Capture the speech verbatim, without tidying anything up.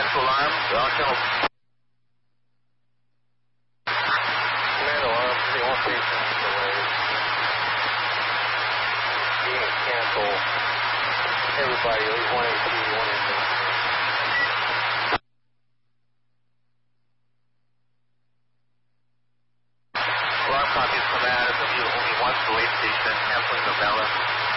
to alarm. All channel. Command alarm, three one stations delayed. Being cancel. Everybody, leave one A T, one A T. Alarm copy is command. It's only one to eight station. Canceling the Bella.